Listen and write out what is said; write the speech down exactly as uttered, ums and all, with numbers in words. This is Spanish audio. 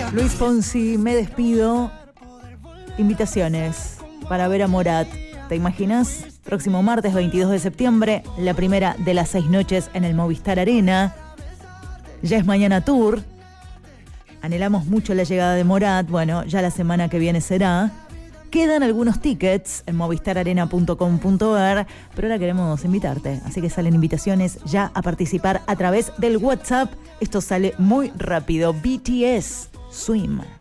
Luis Fonsi, me despido. Invitaciones para ver a Morat. ¿Te imaginas? Próximo martes veintidós de septiembre, la primera de las seis noches en el Movistar Arena. Ya es mañana tour. Anhelamos mucho la llegada de Morat. Bueno, ya la semana que viene será. Quedan algunos tickets en movistar arena punto com punto a r, pero ahora queremos invitarte. Así que salen invitaciones ya a participar a través del WhatsApp. Esto sale muy rápido. B T S, Swim.